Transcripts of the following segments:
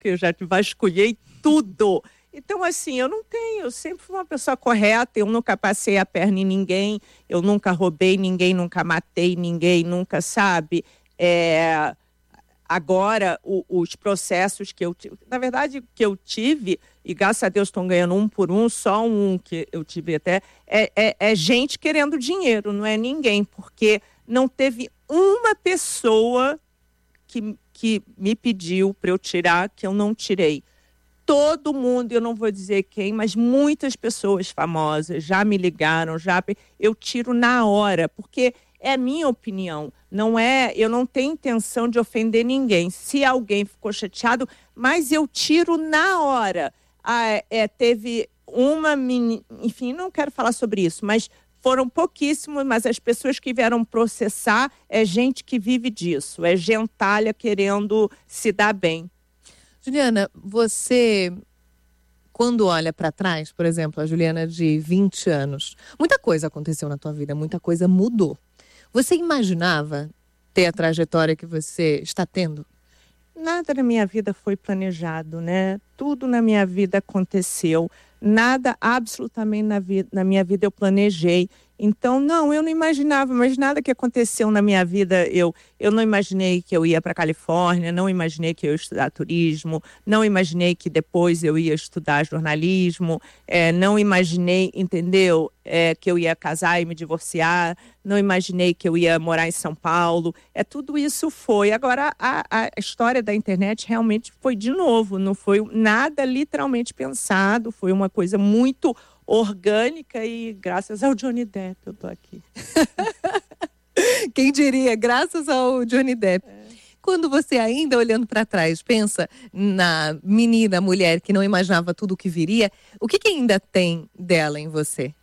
que eu já vasculhei tudo. Então, assim, eu sempre fui uma pessoa correta, eu nunca passei a perna em ninguém, eu nunca roubei ninguém, nunca matei ninguém, nunca, sabe? Agora, os processos que eu tive, na verdade, que eu tive, e graças a Deus estão ganhando um por um, só um que eu tive até, é gente querendo dinheiro, não é ninguém, porque não teve uma pessoa que me pediu para eu tirar, que eu não tirei. Todo mundo, eu não vou dizer quem, mas muitas pessoas famosas já me ligaram, eu tiro na hora, porque é minha opinião, eu não tenho intenção de ofender ninguém. Se alguém ficou chateado, mas eu tiro na hora. Teve uma menina, enfim, não quero falar sobre isso, mas foram pouquíssimos, mas as pessoas que vieram processar é gente que vive disso, é gentalha querendo se dar bem. Juliana, você, quando olha para trás, por exemplo, a Juliana de 20 anos, muita coisa aconteceu na tua vida, muita coisa mudou. Você imaginava ter a trajetória que você está tendo? Nada na minha vida foi planejado, né? Tudo na minha vida aconteceu. Nada, absolutamente na minha vida eu planejei. Então, não, eu não imaginava, mas nada que aconteceu na minha vida, eu não imaginei que eu ia para a Califórnia, não imaginei que eu ia estudar turismo, não imaginei que depois eu ia estudar jornalismo, não imaginei, entendeu, que eu ia casar e me divorciar, não imaginei que eu ia morar em São Paulo, tudo isso foi. Agora, a história da internet realmente foi de novo, não foi nada literalmente pensado, foi uma coisa muito orgânica e graças ao Johnny Depp eu tô aqui. Quem diria, graças ao Johnny Depp. Quando você ainda olhando para trás pensa na menina, mulher que não imaginava tudo o que viria, o que ainda tem dela em você?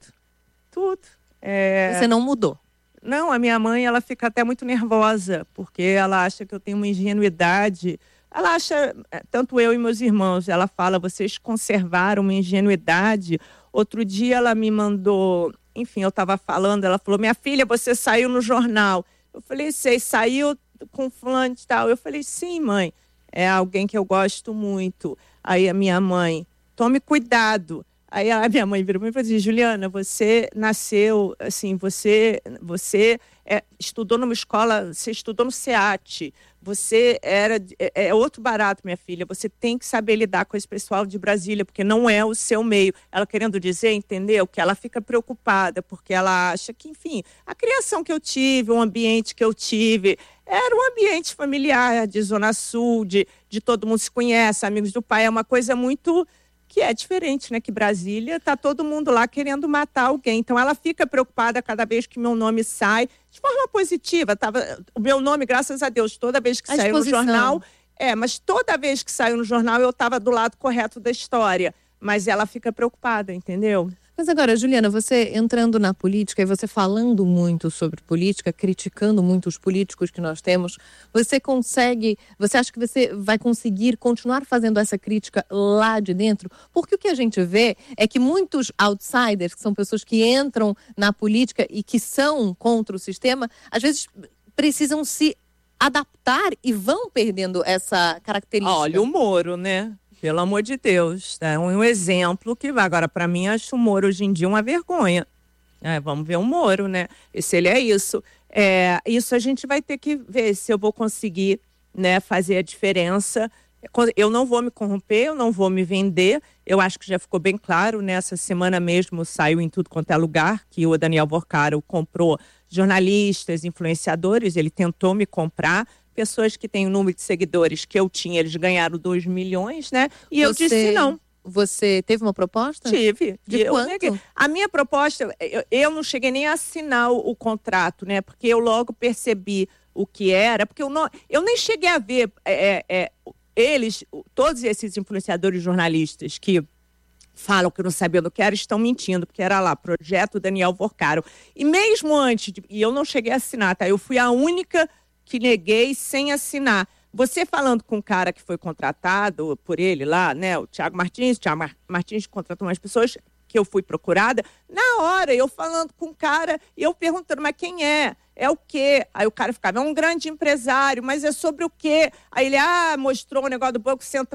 Tudo. Você não mudou? Não, a minha mãe, ela fica até muito nervosa, porque ela acha que eu tenho uma ingenuidade. Ela acha, tanto eu e meus irmãos, ela fala, vocês conservaram uma ingenuidade. Outro dia ela me mandou, enfim, eu estava falando, ela falou, minha filha, você saiu no jornal. Eu falei, sei, saiu com fulano e tal. Eu falei, sim, mãe, é alguém que eu gosto muito. Aí a minha mãe, tome cuidado. Aí a minha mãe virou para mim e falou assim, Juliana, você nasceu, assim, você estudou numa escola, você estudou no SEAT, você é outro barato, minha filha, você tem que saber lidar com esse pessoal de Brasília, porque não é o seu meio. Ela querendo dizer, entendeu? Que ela fica preocupada, porque ela acha que, enfim, a criação que eu tive, o ambiente que eu tive, era um ambiente familiar, de Zona Sul, de todo mundo se conhece, amigos do pai, é uma coisa muito... que é diferente, né? Que Brasília, tá todo mundo lá querendo matar alguém. Então, ela fica preocupada cada vez que meu nome sai, de forma positiva. O meu nome, graças a Deus, toda vez que saiu no jornal... mas toda vez que saiu no jornal, eu estava do lado correto da história. Mas ela fica preocupada, entendeu? Mas agora, Juliana, você entrando na política e você falando muito sobre política, criticando muito os políticos que nós temos, você acha que você vai conseguir continuar fazendo essa crítica lá de dentro? Porque o que a gente vê é que muitos outsiders, que são pessoas que entram na política e que são contra o sistema, às vezes precisam se adaptar e vão perdendo essa característica. Olha, o Moro, né? Pelo amor de Deus, é um exemplo que vai. Agora, para mim, acho o Moro hoje em dia uma vergonha. Vamos ver o Moro, né? Se ele é isso. Isso a gente vai ter que ver se eu vou conseguir, né, fazer a diferença. Eu não vou me corromper, eu não vou me vender. Eu acho que já ficou bem claro, nessa semana mesmo saiu em tudo quanto é lugar que o Daniel Porcaro comprou jornalistas, influenciadores, ele tentou me comprar. Pessoas que têm o número de seguidores que eu tinha, eles ganharam 2 milhões, né? E eu disse não. Você teve uma proposta? Tive. De quanto? A minha proposta, eu não cheguei nem a assinar o contrato, né? Porque eu logo percebi o que era, porque eu nem cheguei a ver todos esses influenciadores jornalistas que falam que não sabiam do que era, estão mentindo, porque era lá, Projeto Daniel Porcaro. E mesmo antes, e eu não cheguei a assinar, tá? Eu fui a única que neguei sem assinar. Você falando com um cara que foi contratado por ele lá, né, o Thiago Martins contratou umas pessoas que eu fui procurada, na hora eu falando com o cara e eu perguntando, mas quem é? É o quê? Aí o cara ficava, é um grande empresário, mas é sobre o quê? Aí ele, mostrou o negócio do Banco Central.